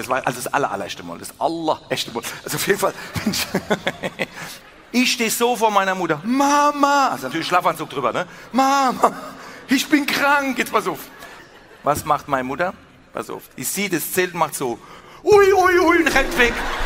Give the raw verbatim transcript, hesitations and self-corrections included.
das war also das aller, allererste Mal, das allererste Mal. Also auf jeden Fall, ich, ich stehe so vor meiner Mutter, Mama, also natürlich Schlafanzug drüber, ne? Mama, ich bin krank, jetzt pass auf. Was macht meine Mutter? Pass auf, ich sehe das Zelt, macht so, ui, ui, ui, und rennt weg.